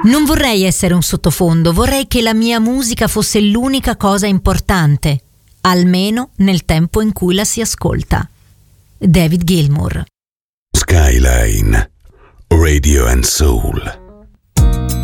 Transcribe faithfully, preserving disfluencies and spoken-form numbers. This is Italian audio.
Non vorrei essere un sottofondo, vorrei che la mia musica fosse l'unica cosa importante, almeno nel tempo in cui la si ascolta. David Gilmour. Skyline Radio and Soul.